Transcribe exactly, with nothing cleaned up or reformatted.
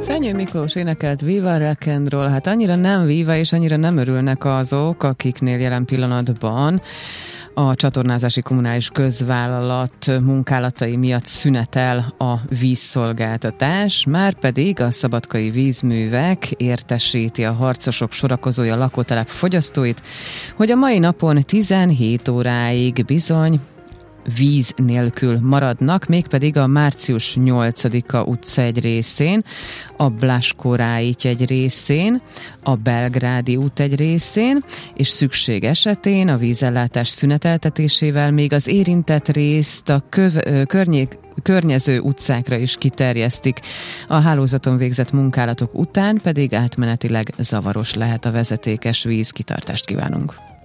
Fenyő Miklós énekelt Viva Rock and Roll. Hát annyira nem víva és annyira nem örülnek azok, akiknél jelen pillanatban a csatornázási kommunális közvállalat munkálatai miatt szünetel a vízszolgáltatás, márpedig a Szabadkai Vízművek értesíti a harcosok sorakozója lakótelep fogyasztóit, hogy a mai napon tizenhét óráig bizony víz nélkül maradnak, mégpedig a március nyolcadika utca egy részén, a Blaskó Ráity egy részén, a Belgrádi út egy részén, és szükség esetén a vízellátás szüneteltetésével még az érintett részt a köv- környék környező utcákra is kiterjesztik. A hálózaton végzett munkálatok után pedig átmenetileg zavaros lehet a vezetékes víz. Kitartást kívánunk!